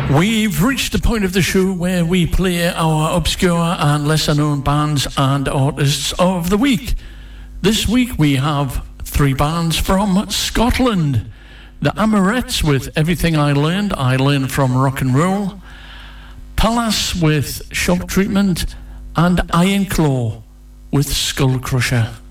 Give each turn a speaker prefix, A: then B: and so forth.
A: We've reached the point of the show where we play our obscure and lesser known bands and artists of the week. This week we have 3 bands from Scotland. The Amorettes with Everything I Learned from Rock and Roll. Pallas with Shock Treatment. And Iron Claw with Skull Crusher.